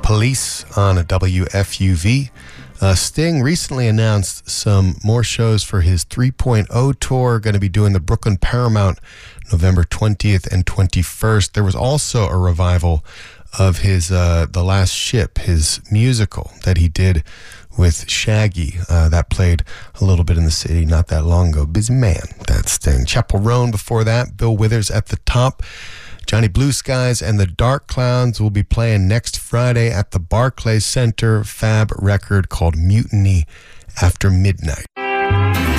Police on a WFUV. Sting recently announced some more shows for his 3.0 tour, going to be doing the Brooklyn Paramount November 20th and 21st. There was also a revival of his The Last Ship, his musical that he did with Shaggy, that played a little bit in the city not that long ago. Busy man, that Sting. Chappell Roan before that, Bill Withers at the top. Johnny Blue Skies and the Dark Clowns will be playing next Friday at the Barclays Center. Fab record called Mutiny After Midnight.